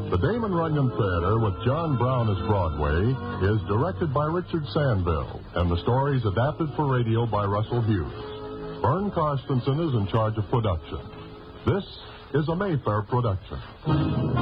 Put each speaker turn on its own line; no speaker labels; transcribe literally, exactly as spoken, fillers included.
The Damon Runyon Theater with John Brown as Broadway is directed by Richard Sandville, and the story is adapted for radio by Russell Hughes. Vern Karstensen is in charge of production. This is a Mayfair production.